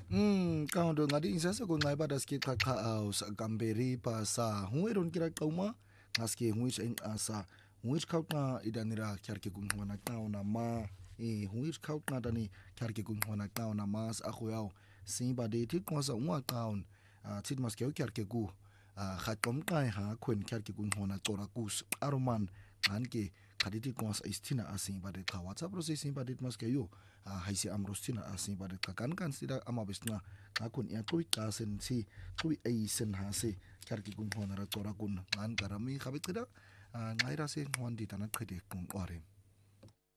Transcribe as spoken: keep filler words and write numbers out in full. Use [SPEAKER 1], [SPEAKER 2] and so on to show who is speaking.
[SPEAKER 1] Mm, kau do ngadi insa sa ko ngai ba das ki kha kha au sa gamberi pa sa hui ron kira kauma ngaski hui sa in asa hui kau na idanira kyar ke gun hona kau na ma e hui kau na dani kyar ke gun hona kau na mas ako yau sim ba de ti ko sa wa kau a tit mas ke kyar ke gu a khat kom kai ha khuen kyar ke gun hona tora kus aroman an ke khaditi ko sa istina asin ba de ka whatsapp processing ba de mas ke yo a haisi amrostina asin ba de ka kan kan sida amabisna akun ya tui ka sen si tui ai sen ha se kyar ki kun hona ra tora kun ngan karami khabit kada ngai ra se hon di tanak khede kun ore